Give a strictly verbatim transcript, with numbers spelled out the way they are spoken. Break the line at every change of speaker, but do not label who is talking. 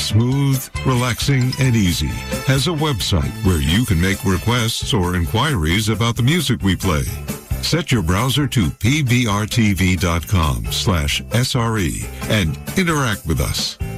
smooth, relaxing, and easy, has a website where you can make requests or inquiries about the music we play. Set your browser to p b r t v dot com slash S R E and interact with us.